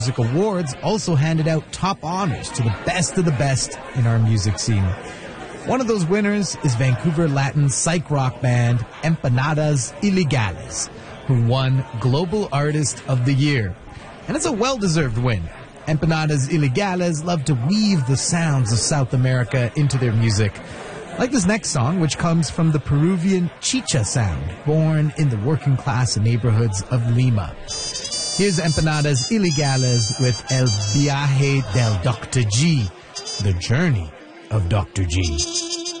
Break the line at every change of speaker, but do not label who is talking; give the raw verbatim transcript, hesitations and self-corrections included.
Music Awards also handed out top honors to the best of the best in our music scene. One of those winners is Vancouver Latin psych rock band Empanadas Ilegales, who won Global Artist of the Year. And it's a well-deserved win. Empanadas Ilegales love to weave the sounds of South America into their music. Like this next song, which comes from the Peruvian chicha sound, born in the working class neighborhoods of Lima. Here's Empanadas Ilegales with El Viaje del Doctor G, the journey of Doctor G.